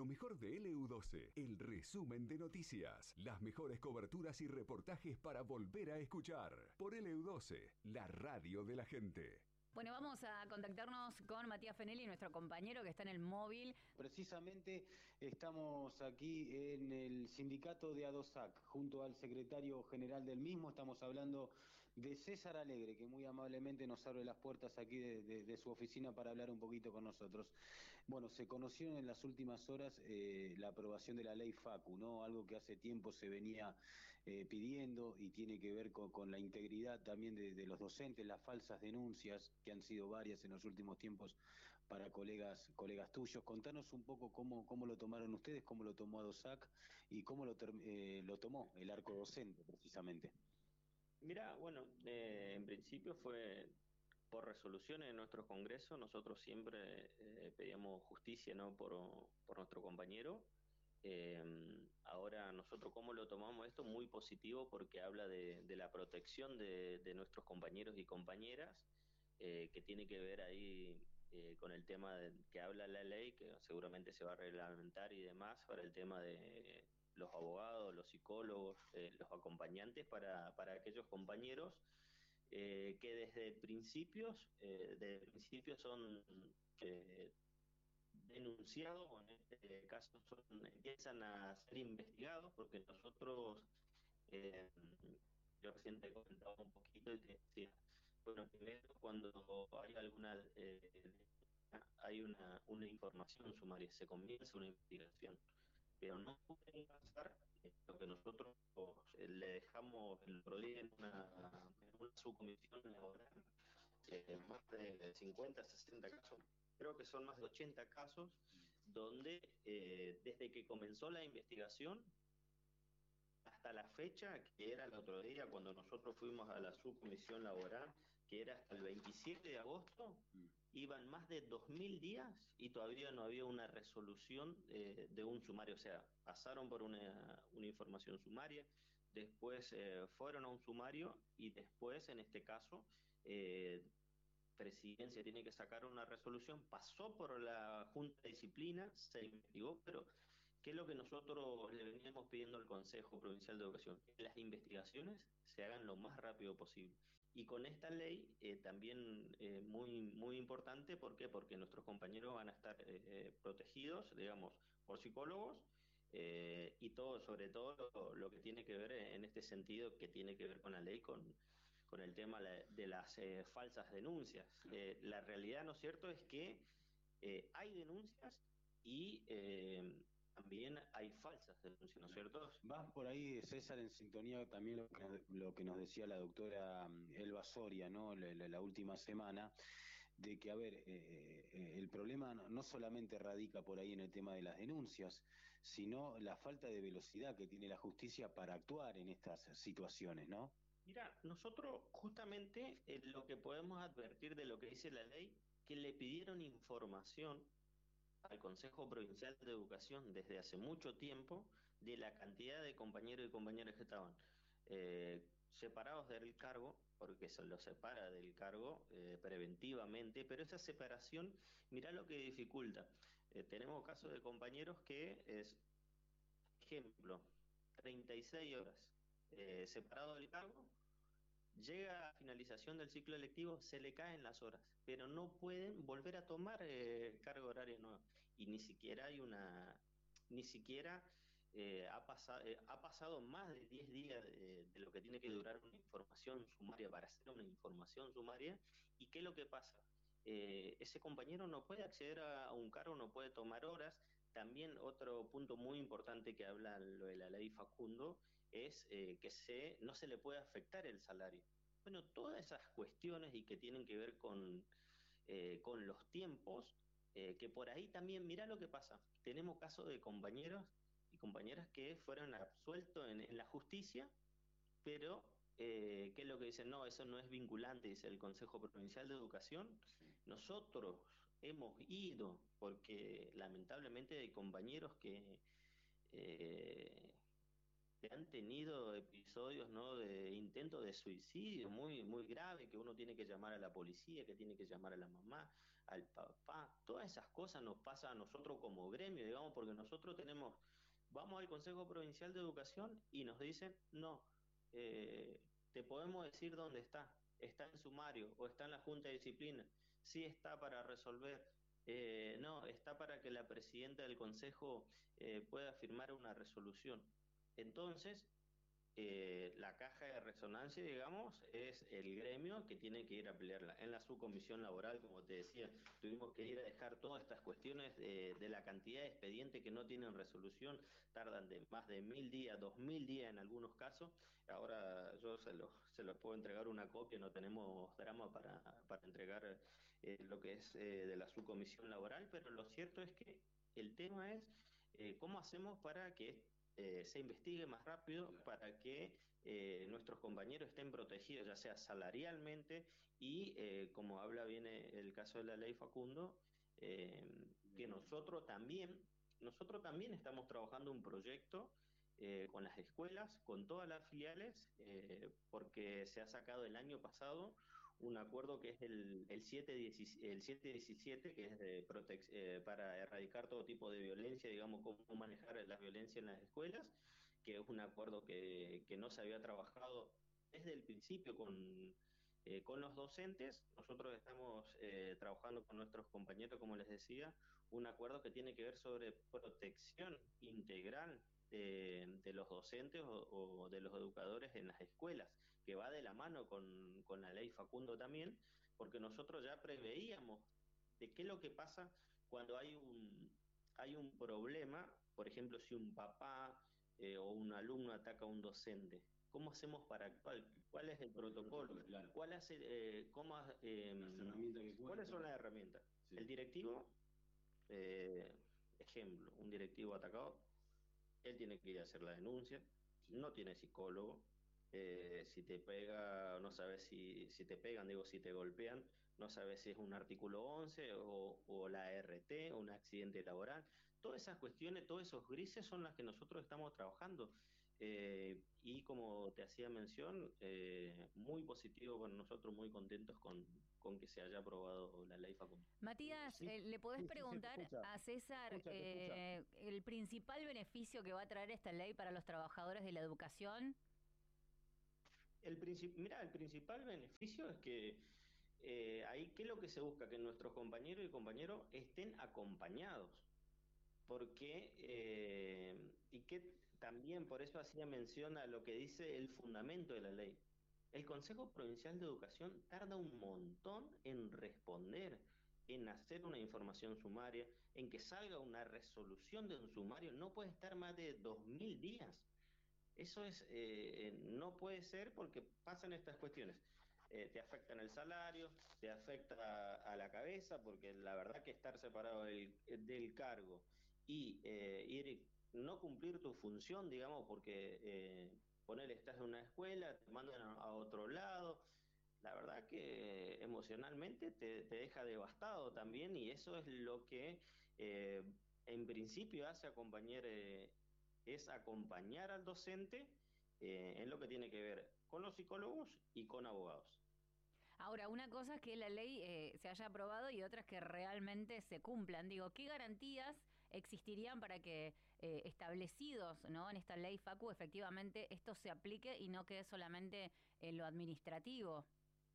Lo mejor de LU12, el resumen de noticias, las mejores coberturas y reportajes para volver a escuchar. Por LU12, la radio de la gente. Bueno, vamos a contactarnos con Matías Fenelli, nuestro compañero que está en el móvil. Precisamente estamos aquí en el sindicato de ADOSAC, junto al secretario general del mismo. Estamos hablando de César Alegre, que muy amablemente nos abre las puertas aquí de su oficina para hablar un poquito con nosotros. Bueno, se conoció en las últimas horas la aprobación de la ley FACU, ¿no? Algo que hace tiempo se venía pidiendo y tiene que ver con la integridad también de los docentes, las falsas denuncias, que han sido varias en los últimos tiempos para colegas tuyos. Contanos un poco cómo lo tomaron ustedes, cómo lo tomó ADOSAC y cómo lo tomó el arco docente, precisamente. Mira, bueno, en principio fue por resoluciones de nuestro Congreso. Nosotros siempre pedíamos justicia, ¿no? por nuestro compañero. Ahora nosotros cómo lo tomamos esto, muy positivo, porque habla de la protección de nuestros compañeros y compañeras, que tiene que ver ahí con el tema que habla la ley, que seguramente se va a reglamentar y demás, para el tema de los abogados, los psicólogos, los acompañantes para aquellos compañeros que desde principios son denunciados, o en este caso empiezan a ser investigados, porque nosotros, eh, yo recién te comentaba un poquito y te decía, bueno, primero cuando hay hay una información sumaria, se comienza una investigación, pero no puede pasar lo que nosotros le dejamos el otro día en una subcomisión laboral, más de 50, 60 casos, creo que son más de 80 casos, donde desde que comenzó la investigación hasta la fecha, que era el otro día cuando nosotros fuimos a la subcomisión laboral, que era hasta el 27 de agosto, iban más de 2000 días y todavía no había una resolución de un sumario. O sea, pasaron por una información sumaria, después fueron a un sumario y después, en este caso, Presidencia tiene que sacar una resolución, pasó por la Junta de Disciplina, se investigó, pero ¿qué es lo que nosotros le veníamos pidiendo al Consejo Provincial de Educación? Que las investigaciones se hagan lo más rápido posible. Y con esta ley también muy importante, ¿por qué? Porque nuestros compañeros van a estar protegidos, digamos, por psicólogos, y todo, sobre todo lo que tiene que ver en este sentido, que tiene que ver con la ley, con el tema de las falsas denuncias. La realidad, ¿no es cierto?, es que hay denuncias y también hay falsas denuncias, ¿no es cierto? Vas por ahí, César, en sintonía también lo que nos decía la doctora Elba Soria, ¿no? La última semana, de que, a ver, el problema no solamente radica por ahí en el tema de las denuncias, sino la falta de velocidad que tiene la justicia para actuar en estas situaciones, ¿no? Mira, nosotros justamente lo que podemos advertir de lo que dice la ley, que le pidieron información al Consejo Provincial de Educación desde hace mucho tiempo de la cantidad de compañeros y compañeras que estaban separados del cargo, porque se los separa del cargo preventivamente, pero esa separación, mirá lo que dificulta. Tenemos casos de compañeros que es, ejemplo, 36 horas separado del cargo. Llega a finalización del ciclo lectivo, se le caen las horas, pero no pueden volver a tomar carga horaria nueva. Y ni siquiera ha pasado más de 10 días de lo que tiene que durar una información sumaria para hacer una información sumaria. ¿Y qué es lo que pasa? Ese compañero no puede acceder a un cargo, no puede tomar horas. También otro punto muy importante que habla lo de la ley Facundo es que no se le puede afectar el salario. Bueno, todas esas cuestiones y que tienen que ver con los tiempos, que por ahí también, mirá lo que pasa. Tenemos casos de compañeros y compañeras que fueron absueltos en la justicia, pero ¿qué es lo que dicen? No, eso no es vinculante, dice el Consejo Provincial de Educación. Nosotros hemos ido, porque lamentablemente hay compañeros eh, que han tenido episodios, ¿no?, de intento de suicidio muy grave, que uno tiene que llamar a la policía, que tiene que llamar a la mamá, al papá, todas esas cosas nos pasan a nosotros como gremio, digamos, porque nosotros vamos al Consejo Provincial de Educación y nos dicen, no, eh, te podemos decir dónde está en sumario o está en la Junta de Disciplina, sí está para resolver, no, está para que la presidenta del Consejo pueda firmar una resolución. Entonces, la caja de resonancia, digamos, es el gremio que tiene que ir a pelearla. En la subcomisión laboral, como te decía, tuvimos que ir a dejar todas estas cuestiones de la cantidad de expedientes que no tienen resolución, tardan de más de 1000 días, 2000 días en algunos casos. Ahora yo se los puedo entregar una copia, no tenemos drama para entregar lo que es de la subcomisión laboral, pero lo cierto es que el tema es cómo hacemos para que se investigue más rápido, para que nuestros compañeros estén protegidos, ya sea salarialmente y, como habla bien el caso de la ley Facundo, que nosotros también estamos trabajando un proyecto con las escuelas, con todas las filiales, porque se ha sacado el año pasado un acuerdo que es el 717, que es para erradicar todo tipo de violencia, digamos, cómo manejar la violencia en las escuelas, que es un acuerdo que no se había trabajado desde el principio con los docentes. Nosotros estamos trabajando con nuestros compañeros, como les decía, un acuerdo que tiene que ver sobre protección integral de los docentes o de los educadores en las escuelas, que va de la mano con la ley Facundo también, porque nosotros ya preveíamos de qué es lo que pasa cuando hay un problema, por ejemplo, si un papá o un alumno ataca a un docente. ¿Cómo hacemos para actuar? ¿Cuál es el protocolo? Claro. ¿Cuáles son las herramientas? Sí. El directivo, ejemplo, un directivo atacado, él tiene que ir a hacer la denuncia, no tiene psicólogo, si te pega, no sabes si te pegan, digo, si te golpean, no sabes si es un artículo 11 o la RT, un accidente laboral. Todas esas cuestiones, todos esos grises son las que nosotros estamos trabajando. Y como te hacía mención, muy positivo con nosotros, muy contentos con que se haya aprobado la ley Facundo. Matías, Sí, ¿le podés sí, sí, se te preguntar escucha. a César Te escucha. el principal beneficio que va a traer esta ley para los trabajadores de la educación? Mira, el principal beneficio es que ahí, ¿qué es lo que se busca? Que nuestros compañeros y compañeros estén acompañados, porque, y que también por eso hacía mención a lo que dice el fundamento de la ley. El Consejo Provincial de Educación tarda un montón en responder, en hacer una información sumaria, en que salga una resolución de un sumario, no puede estar más de 2000 días. Eso no puede ser porque pasan estas cuestiones. Te afectan el salario, te afecta a la cabeza, porque la verdad que estar separado del cargo y no cumplir tu función, digamos, porque estás en una escuela, te mandan a otro lado, la verdad que emocionalmente te deja devastado también, y eso es lo que eh, en principio hace es acompañar al docente en lo que tiene que ver con los psicólogos y con abogados. Ahora, una cosa es que la ley se haya aprobado y otra es que realmente se cumplan. Digo, ¿qué garantías existirían para que establecidos, ¿no?, en esta ley Facu efectivamente esto se aplique y no quede solamente en lo administrativo?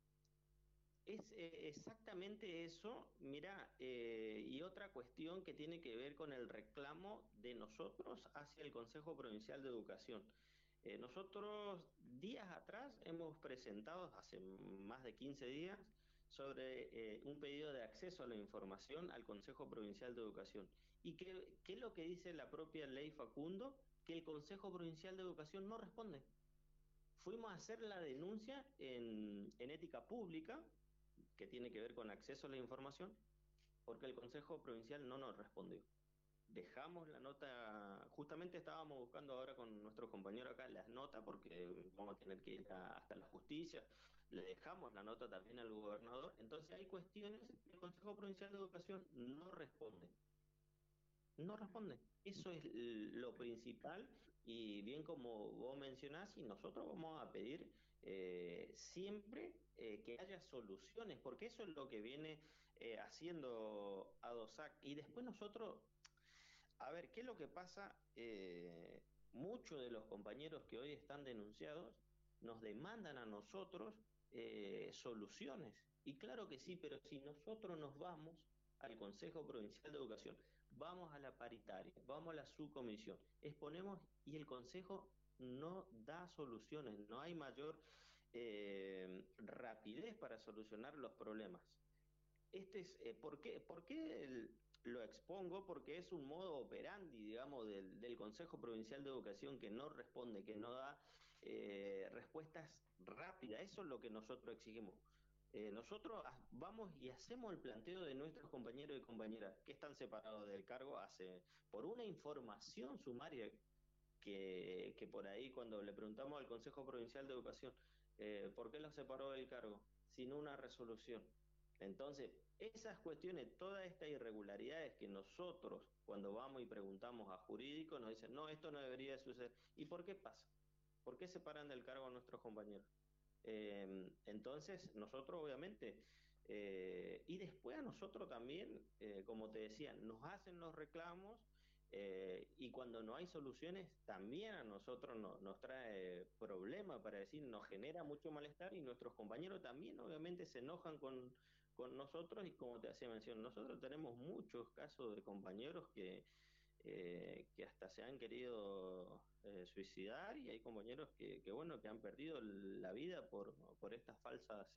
Es exactamente eso, mira, y otra cuestión que tiene que ver con el reclamo de nosotros hacia el Consejo Provincial de Educación. Nosotros días atrás hemos presentado, hace más de 15 días, sobre un pedido de acceso a la información al Consejo Provincial de Educación. ¿Y qué es lo que dice la propia ley Facundo? Que el Consejo Provincial de Educación no responde. Fuimos a hacer la denuncia en ética pública, que tiene que ver con acceso a la información, porque el Consejo Provincial no nos respondió. Dejamos la nota, justamente estábamos buscando ahora con nuestros compañeros acá las notas, porque vamos a tener que ir hasta la justicia. Le dejamos la nota también al gobernador. Entonces hay cuestiones que el Consejo Provincial de Educación no responde. No responde. Eso es lo principal, y bien como vos mencionás, y nosotros vamos a pedir siempre que haya soluciones, porque eso es lo que viene haciendo ADOSAC. Y después nosotros, a ver, ¿qué es lo que pasa? Muchos de los compañeros que hoy están denunciados nos demandan a nosotros soluciones. Y claro que sí, pero si nosotros nos vamos al Consejo Provincial de Educación, vamos a la paritaria, vamos a la subcomisión, exponemos y el Consejo no da soluciones, no hay mayor rapidez para solucionar los problemas. ¿Por qué lo expongo? Porque es un modo operandi, digamos, del Consejo Provincial de Educación que no responde, que no da respuestas rápidas. Eso es lo que nosotros exigimos. Nosotros vamos y hacemos el planteo de nuestros compañeros y compañeras que están separados del cargo por una información sumaria que por ahí cuando le preguntamos al Consejo Provincial de Educación, ¿por qué los separó del cargo? Sin una resolución. Entonces, esas cuestiones, todas estas irregularidades que nosotros cuando vamos y preguntamos a jurídicos nos dicen, no, esto no debería suceder. ¿Y por qué pasa? ¿Por qué separan del cargo a nuestros compañeros? Entonces, nosotros obviamente, y después a nosotros también, como te decía, nos hacen los reclamos y cuando no hay soluciones, también a nosotros nos trae problemas para decir, nos genera mucho malestar y nuestros compañeros también obviamente se enojan con nosotros y como te hacía mención, nosotros tenemos muchos casos de compañeros que hasta se han querido suicidar y hay compañeros bueno, que han perdido la vida por estas falsas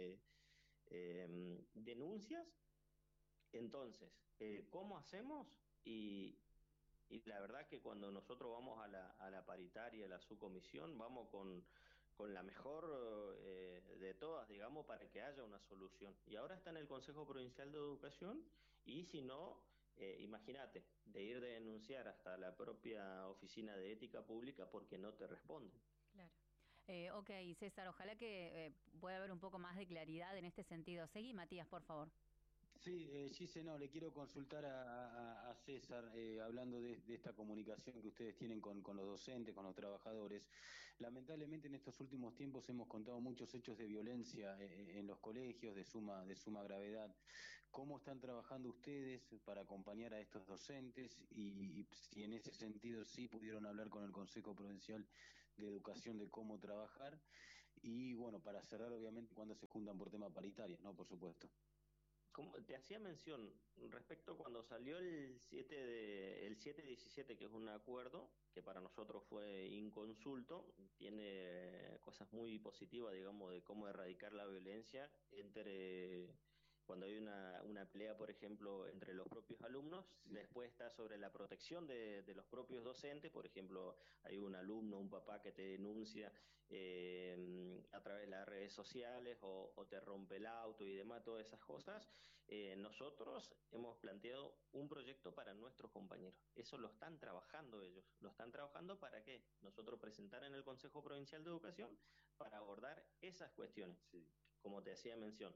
denuncias. Entonces, ¿cómo hacemos? Y la verdad que cuando nosotros vamos a la paritaria, a la subcomisión, vamos con la mejor de todas, digamos, para que haya una solución. Y ahora está en el Consejo Provincial de Educación y si no, imagínate, de ir de denunciar hasta la propia Oficina de Ética Pública porque no te responden. Claro. Ok, César, ojalá que pueda haber un poco más de claridad en este sentido. Seguí, Matías, por favor. Sí, Gise, no, le quiero consultar a César, hablando de esta comunicación que ustedes tienen con los docentes, con los trabajadores. Lamentablemente en estos últimos tiempos hemos contado muchos hechos de violencia en los colegios de suma gravedad. ¿Cómo están trabajando ustedes para acompañar a estos docentes? Y si en ese sentido sí pudieron hablar con el Consejo Provincial de Educación de cómo trabajar. Y bueno, para cerrar, obviamente, cuando se juntan por tema paritarias, ¿no? Por supuesto. Como te hacía mención, respecto cuando salió el 717, que es un acuerdo que para nosotros fue inconsulto, tiene cosas muy positivas, digamos, de cómo erradicar la violencia cuando hay una pelea, por ejemplo, entre los propios alumnos. Después está sobre la protección de los propios docentes, por ejemplo, hay un alumno, un papá que te denuncia a través de las redes sociales o te rompe el auto y demás, todas esas cosas. Nosotros hemos planteado un proyecto para nuestros compañeros. Eso lo están trabajando ellos. Lo están trabajando para que nosotros presentar en el Consejo Provincial de Educación para abordar esas cuestiones. Sí. Como te hacía mención,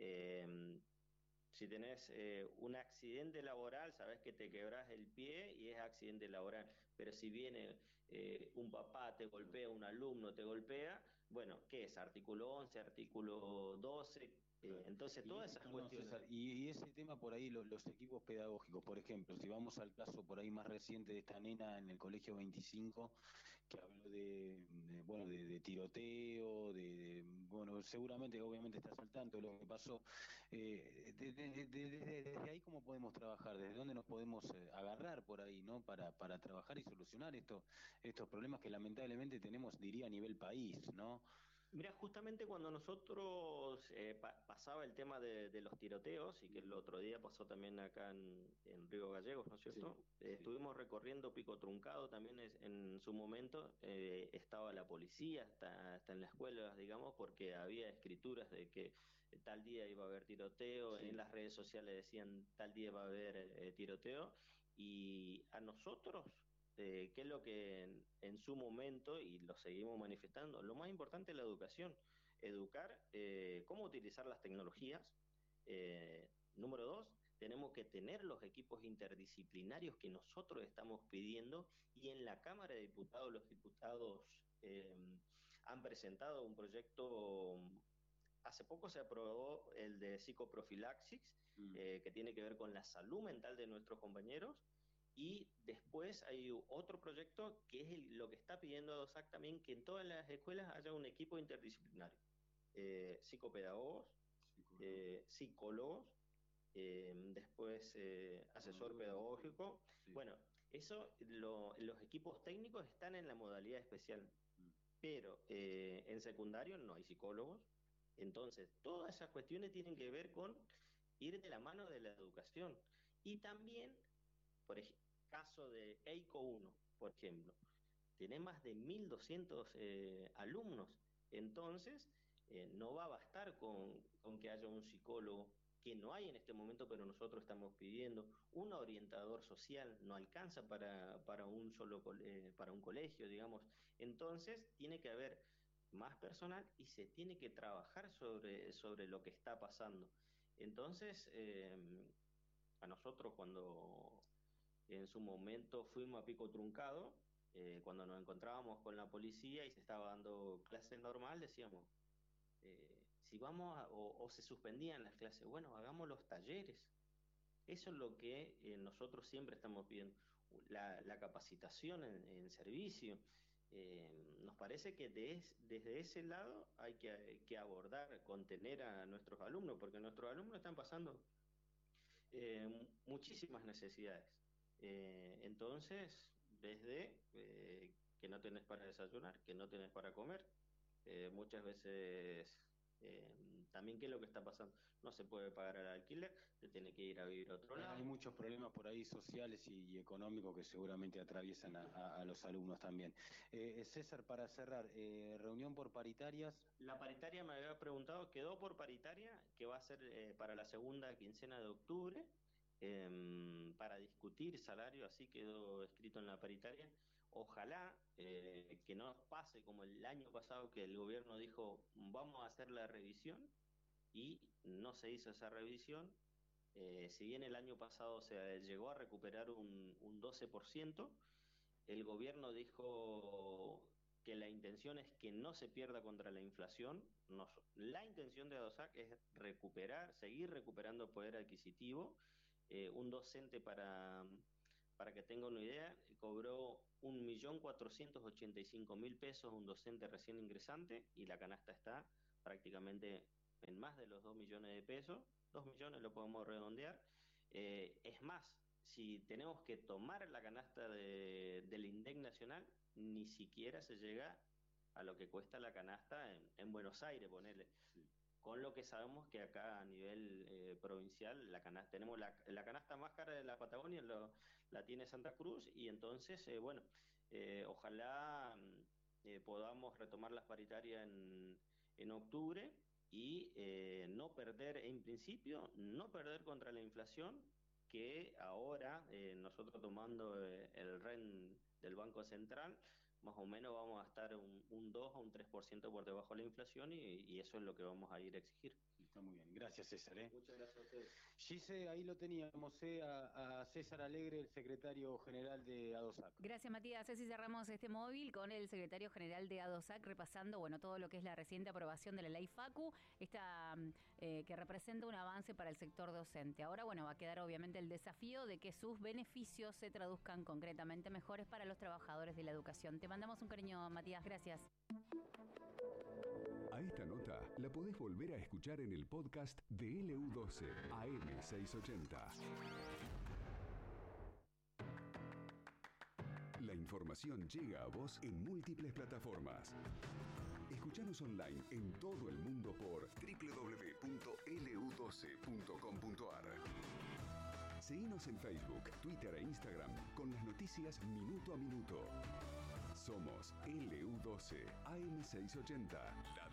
si tenés un accidente laboral, sabes que te quebrás el pie y es accidente laboral. Pero si viene un papá, te golpea, un alumno te golpea, bueno, ¿qué es? Artículo 11, artículo 12. Entonces, todas esas cuestiones. César, y ese tema por ahí, los equipos pedagógicos, por ejemplo, si vamos al caso por ahí más reciente de esta nena en el Colegio 25, que habló bueno, de tiroteo, bueno, seguramente, obviamente estás al tanto de lo que pasó. Desde ahí, ¿cómo podemos trabajar? ¿Desde dónde nos podemos agarrar por ahí, ¿no? Para trabajar y solucionar estos problemas que lamentablemente tenemos, diría, a nivel país, ¿no? Mira, justamente cuando nosotros pasaba el tema de los tiroteos, y que el otro día pasó también acá en Río Gallegos, ¿no es cierto? Sí, sí. Estuvimos recorriendo Pico Truncado también en su momento, estaba la policía, hasta en las escuelas, digamos, porque había escrituras de que tal día iba a haber tiroteo, sí. En las redes sociales decían tal día va a haber tiroteo, y a nosotros qué es lo que en su momento, y lo seguimos manifestando, lo más importante es la educación. Educar cómo utilizar las tecnologías. Número dos, tenemos que tener los equipos interdisciplinarios que nosotros estamos pidiendo y en la Cámara de Diputados los diputados han presentado un proyecto. Hace poco se aprobó el de psicoprofilaxis que tiene que ver con la salud mental de nuestros compañeros. Y después hay otro proyecto que es lo que está pidiendo ADOSAC también, que en todas las escuelas haya un equipo interdisciplinario. Psicopedagogos, psicólogos, después asesor pedagógico. Sí. Bueno, los equipos técnicos están en la modalidad especial, pero en secundario no hay psicólogos. Entonces, todas esas cuestiones tienen que ver con ir de la mano de la educación. Y también, por caso de EICO 1, por ejemplo, tiene más de 1.200 alumnos. Entonces, no va a bastar con que haya un psicólogo, que no hay en este momento, pero nosotros estamos pidiendo un orientador social, no alcanza para un solo para un colegio, digamos. Entonces, tiene que haber más personal y se tiene que trabajar sobre lo que está pasando. Entonces, a nosotros cuando en su momento fuimos a Pico Truncado, cuando nos encontrábamos con la policía y se estaba dando clase normal, decíamos, si vamos o se suspendían las clases, bueno, hagamos los talleres. Eso es lo que nosotros siempre estamos pidiendo, la capacitación en servicio. Nos parece que desde ese lado hay que abordar, contener a nuestros alumnos, porque nuestros alumnos están pasando muchísimas necesidades. Entonces, desde que no tenés para desayunar, que no tenés para comer, muchas veces también qué es lo que está pasando, no se puede pagar el alquiler, se tiene que ir a vivir a otro lado. Hay muchos problemas por ahí sociales y económicos que seguramente atraviesan a los alumnos también. César, para cerrar, reunión por paritarias. La paritaria me había preguntado, quedó por paritaria, que va a ser para la segunda quincena de octubre, para discutir salario, así quedó escrito en la paritaria. Ojalá que no pase como el año pasado, que el gobierno dijo vamos a hacer la revisión y no se hizo esa revisión. Si bien el año pasado se llegó a recuperar un 12%, el gobierno dijo que la intención es que no se pierda contra la inflación. La intención de ADOSAC es seguir recuperando poder adquisitivo. Un docente, para que tenga una idea, cobró 1.485.000 pesos un docente recién ingresante, y la canasta está prácticamente en más de los 2 millones de pesos. 2 millones lo podemos redondear. Es más, si tenemos que tomar la canasta del INDEC nacional, ni siquiera se llega a lo que cuesta la canasta en Buenos Aires, ponele. Sí. Con lo que sabemos que acá a nivel provincial tenemos la canasta más cara de la Patagonia, la tiene Santa Cruz, y entonces, bueno, ojalá podamos retomar las paritarias en octubre y no perder, en principio, no perder contra la inflación, que ahora nosotros tomando el REN del Banco Central, más o menos vamos a estar un 2 o un 3% por debajo de la inflación, y eso es lo que vamos a ir a exigir. Está muy bien. Gracias, César. Muchas gracias a ustedes. Gise, ahí lo teníamos, a César Alegre, el secretario general de ADOSAC. Gracias, Matías. Así cerramos este móvil con el secretario general de ADOSAC, repasando todo lo que es la reciente aprobación de la ley FACU, que representa un avance para el sector docente. Ahora, va a quedar obviamente el desafío de que sus beneficios se traduzcan concretamente mejores para los trabajadores de la educación. Te mandamos un cariño, Matías. Gracias. A esta nota la podés volver a escuchar en el podcast de LU12 AM680. La información llega a vos en múltiples plataformas. Escuchanos online en todo el mundo por www.lu12.com.ar. Seguinos en Facebook, Twitter e Instagram con las noticias minuto a minuto. Somos LU12 AM680, la